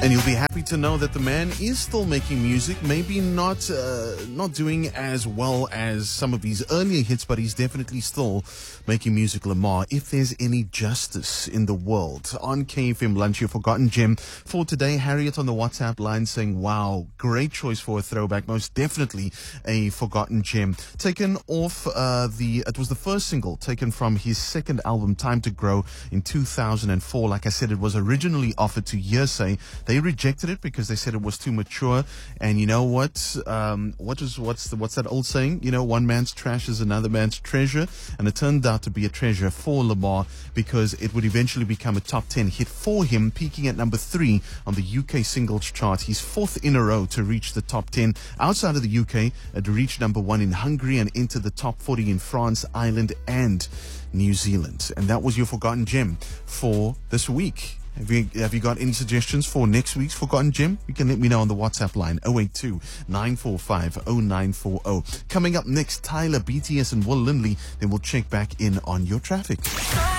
And you'll be happy to know that the man is still making music, maybe not doing as well as some of his earlier hits, but he's definitely still making music. Lamar, if there's any justice in the world. On KFM Lunch, your forgotten gem for today. Harriet on the WhatsApp line saying, wow, great choice for a throwback. Most definitely a forgotten gem. Taken off it was the first single taken from his second album, Time to Grow, in 2004. Like I said, it was originally offered to Hearsay. They rejected it because they said it was too mature. And you know what? What's that old saying? You know, one man's trash is another man's treasure. And it turned out to be a treasure for Lamar because it would eventually become a top 10 hit for him, peaking at number 3 on the UK singles chart. He's fourth in a row to reach the top 10. Outside of the UK, it reached number 1 in Hungary and into the top 40 in France, Ireland, and New Zealand. And that was your forgotten gem for this week. Have you got any suggestions for next week's forgotten gem? You can let me know on the WhatsApp line 082 945 0940. Coming up next, Tyler, BTS, and Will Lindley. Then we'll check back in on your traffic.